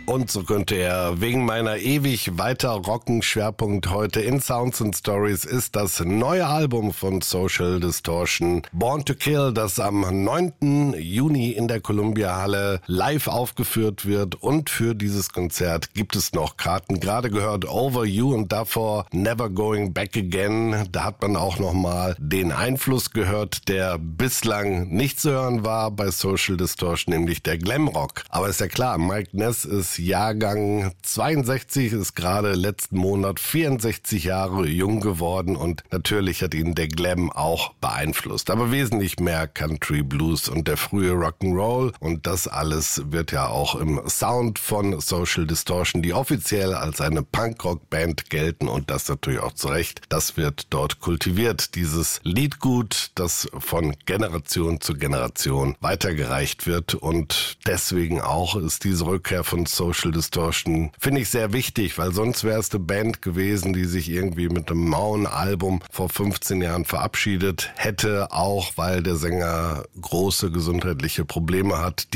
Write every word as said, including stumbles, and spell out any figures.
Und so könnte er wegen meiner ewig weiter rocken Schwerpunkt heute in Sounds and Stories ist das neue Album von Social Distortion, Born to Kill, das am neunten Juni in der Columbia Halle live aufgeführt wird. Und für dieses Konzert gibt es noch Karten. Gerade gehört Over You und davor Never Going Back Again. Da hat man auch nochmal den Einfluss gehört, der bislang nicht zu hören war bei Social Distortion, nämlich der Glamrock. Aber ist ja klar, Mike Ness ist Jahrgang zweiundsechzig, ist gerade letzten Monat vierundsechzig Jahre jung geworden und natürlich hat ihn der Glam auch beeinflusst. Aber wesentlich mehr Country, Blues und der frühe Rock'n'Roll und das alles wird ja auch im Sound von Social Distortion, die offiziell als eine Punkrock-Band gelten und das natürlich auch zu Recht. Das wird dort kultiviert, dieses Liedgut, das von Generation zu Generation weitergereicht wird und deswegen auch ist diese Rückkehr von Social Distortion, finde ich sehr wichtig, weil sonst wäre es eine Band gewesen, die sich irgendwie mit einem mauen Album vor fünfzehn Jahren verabschiedet hätte, auch weil der Sänger große gesundheitliche Probleme hat.